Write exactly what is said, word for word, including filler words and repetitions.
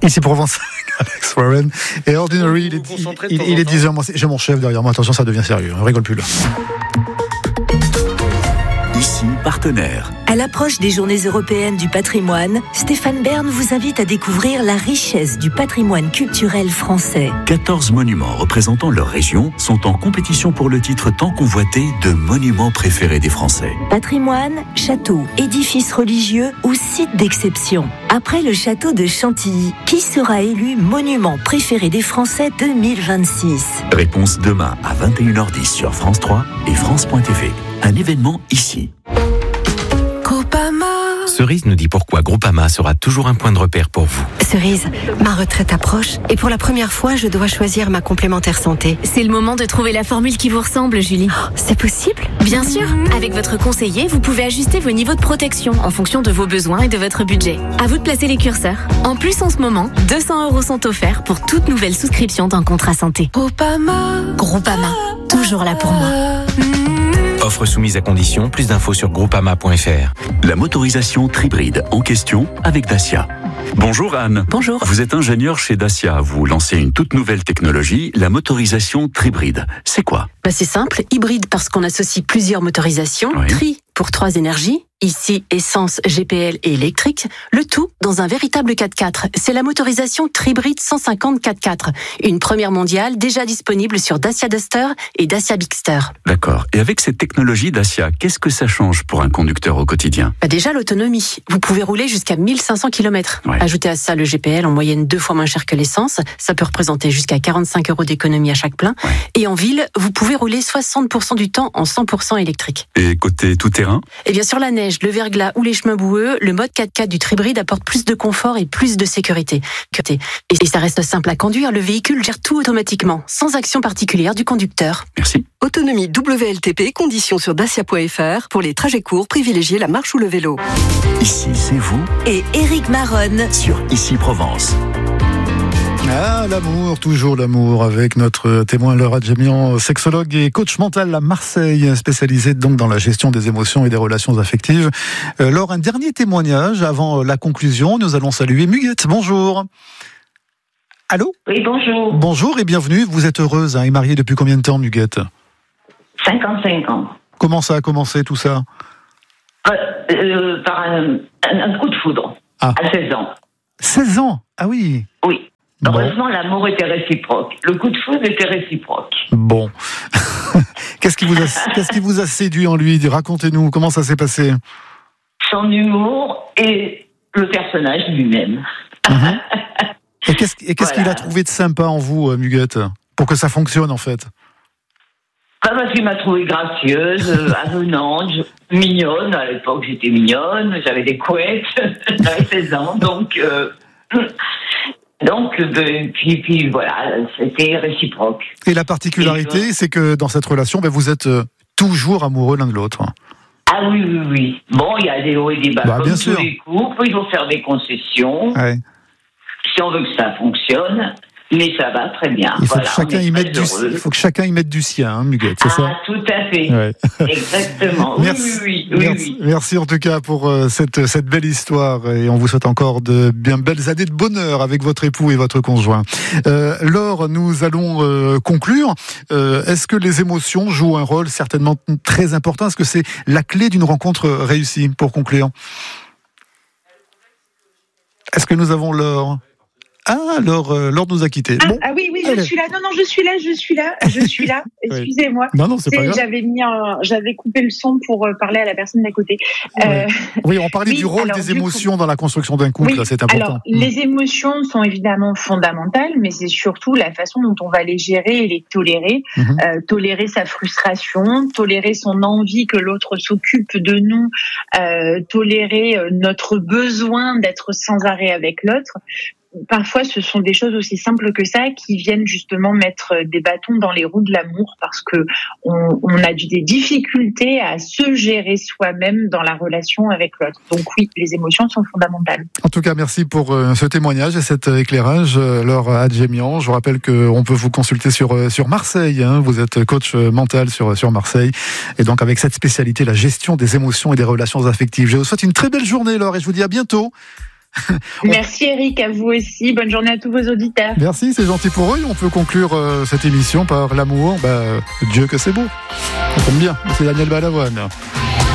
Ici Provence, Alex Warren. Et Ordinary, il est, il, il, il est dix heures. Moi, j'ai mon chef derrière moi. Attention, ça devient sérieux. On rigole plus là. Ici, partenaire. À l'approche des Journées européennes du patrimoine, Stéphane Bern vous invite à découvrir la richesse du patrimoine culturel français. quatorze monuments représentant leur région sont en compétition pour le titre tant convoité de monuments préférés des Français. Patrimoine, châteaux, édifices religieux ou sites d'exception. Après le château de Chantilly, qui sera élu monument préféré des Français deux mille vingt-six? Réponse demain à vingt et une heures dix sur France trois et France point T V. Un événement ici. Cerise nous dit pourquoi Groupama sera toujours un point de repère pour vous. Cerise, ma retraite approche et pour la première fois, je dois choisir ma complémentaire santé. C'est le moment de trouver la formule qui vous ressemble, Julie. Oh, c'est possible ? Bien sûr. Avec votre conseiller, vous pouvez ajuster vos niveaux de protection en fonction de vos besoins et de votre budget. À vous de placer les curseurs. En plus, en ce moment, deux cents euros sont offerts pour toute nouvelle souscription d'un contrat santé. Groupama. Groupama, toujours là pour moi. Offre soumise à condition, plus d'infos sur groupama point f r. La motorisation Tribride en question avec Dacia. Bonjour Anne. Bonjour. Vous êtes ingénieur chez Dacia. Vous lancez une toute nouvelle technologie, la motorisation Tribride. C'est quoi ? Bah, c'est simple, hybride parce qu'on associe plusieurs motorisations, Oui. tri pour trois énergies, ici essence, G P L et électrique, le tout dans un véritable quatre-quatre. C'est la motorisation Tribride cent cinquante quatre-quatre, une première mondiale déjà disponible sur Dacia Duster et Dacia Bigster. D'accord. Et avec cette technologie Dacia, qu'est-ce que ça change pour un conducteur au quotidien ? Bah déjà l'autonomie, vous pouvez rouler jusqu'à mille cinq cents kilomètres. Ouais. Ajoutez à ça le G P L en moyenne deux fois moins cher que l'essence, ça peut représenter jusqu'à quarante-cinq euros d'économie à chaque plein. Ouais. Et en ville, vous pouvez rouler soixante pour cent du temps en cent pour cent électrique. Et côté tout-terrain ? Et bien sur la neige, le verglas ou les chemins boueux, le mode quatre-quatre du Tribride apporte plus de confort et plus de sécurité. Et ça reste simple à conduire, le véhicule gère tout automatiquement, sans action particulière du conducteur. Merci. Autonomie W L T P, conditions sur dacia point f r. Pour les trajets courts, privilégiez la marche ou le vélo. Ici, c'est vous Et Éric Maronne sur Ici Provence. Ah, l'amour, toujours l'amour, avec notre témoin Laure Adjemian, sexologue et coach mental à Marseille, spécialisée donc dans la gestion des émotions et des relations affectives. Euh, Laure, un dernier témoignage avant la conclusion. Nous allons saluer Muguette. Bonjour. Allô ? Oui, bonjour. Bonjour et bienvenue. Vous êtes heureuse hein, et mariée depuis combien de temps, Muguette ? cinquante-cinq ans. Comment ça a commencé tout ça ? Euh, euh, par un, un, un coup de foudre, Ah. à seize ans. seize ans ? Ah oui. Oui. Bon. Heureusement, l'amour était réciproque. Le coup de foudre était réciproque. Bon. qu'est-ce qui vous a, qu'est-ce qui vous a séduit en lui ? Racontez-nous, comment ça s'est passé ? Son humour et le personnage lui-même. Mm-hmm. Et qu'est-ce, et qu'est-ce Voilà. qu'il a trouvé de sympa en vous, euh, Muguette, pour que ça fonctionne en fait ? Pas parce qu'il m'a trouvée gracieuse, euh, avenante, je- mignonne. À l'époque, j'étais mignonne, j'avais des couettes, j'avais seize ans, donc... Euh, donc, ben, puis, puis voilà, c'était réciproque. Et la particularité, Et c'est que dans cette relation, ben, vous êtes euh, toujours amoureux l'un de l'autre. Ah oui, oui, oui. Bon, il y a des hauts et des bas. Bah, Comme bien tous sûr. les couples, il faut faire des concessions. Ouais. Si on veut que ça fonctionne, mais ça va très bien. Il faut, Voilà, que chacun on est y très mette du, heureux. il faut que chacun y mette du sien, hein, Muguette, c'est Ah, ça ? tout à fait. Ouais. Exactement. Oui, Merci, oui, oui, oui, merci, oui. merci en tout cas pour euh, cette, cette belle histoire et on vous souhaite encore de bien belles années de bonheur avec votre époux et votre conjoint. Euh, Laure, nous allons euh, conclure. Euh, est-ce que les émotions jouent un rôle certainement très important ? Est-ce que c'est la clé d'une rencontre réussie pour conclure ? Est-ce que nous avons Laure ? Ah, Laure, euh, Laure nous a quittés. Ah, Bon. ah oui, oui, je allez. suis là. Non, non, je suis là, je suis là, je suis là. Oui. Excusez-moi. Non, non, c'est Tu pas sais, grave. J'avais mis un, j'avais coupé le son pour euh, parler à la personne d'à côté. Euh, Oui, on parlait oui, du rôle alors, des du émotions dans la construction d'un couple, oui, là, c'est important. alors Mm. les émotions sont évidemment fondamentales, mais c'est surtout la façon dont on va les gérer et les tolérer. Mhm. Euh, tolérer sa frustration, tolérer son envie que l'autre s'occupe de nous, euh, tolérer euh, notre besoin d'être sans arrêt avec l'autre. Parfois, ce sont des choses aussi simples que ça qui viennent justement mettre des bâtons dans les roues de l'amour parce que on, on a des difficultés à se gérer soi-même dans la relation avec l'autre. Donc oui, les émotions sont fondamentales. En tout cas, merci pour euh, ce témoignage et cet euh, éclairage, euh, Laure Adjemian. Je vous rappelle qu'on peut vous consulter sur euh, sur Marseille. Hein. Vous êtes coach euh, mental sur sur Marseille, et donc avec cette spécialité, la gestion des émotions et des relations affectives. Je vous souhaite une très belle journée, Laure, et je vous dis à bientôt. Merci Eric, à vous aussi. Bonne journée à tous vos auditeurs. Merci, c'est gentil pour eux. On peut conclure euh, cette émission par l'amour. Bah, Dieu que c'est beau. Ça tombe bien. C'est Daniel Balavoine.